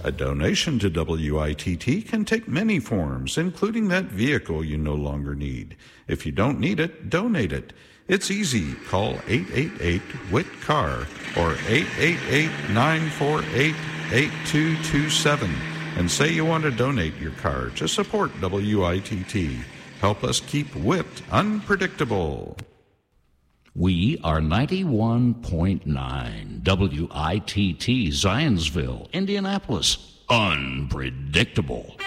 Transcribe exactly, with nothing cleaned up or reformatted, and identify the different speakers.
Speaker 1: A donation to W I T T can take many forms, including that vehicle you no longer need. If you don't need it, donate it. It's easy. Call eight eight eight, W I T, C A R or eight eight eight, nine four eight, eight two two seven and say you want to donate your car to support W I T T. Help us keep W I T unpredictable.
Speaker 2: We are ninety-one point nine W I T T, Zionsville, Indianapolis. Unpredictable.